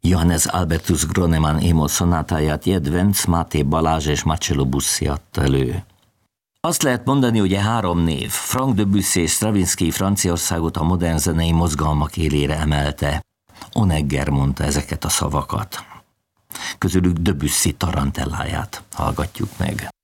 Johannes Albertus Gronemann émol szonátáját Jedvenc, Máté Balázs és Marcello Bussi adta elő. Azt lehet mondani, hogy 3 név, Frank Debussy és Stravinsky Franciaországot a modern zenei mozgalmak élére emelte. Honegger mondta ezeket a szavakat. Közülük Debussy tarantelláját hallgatjuk meg.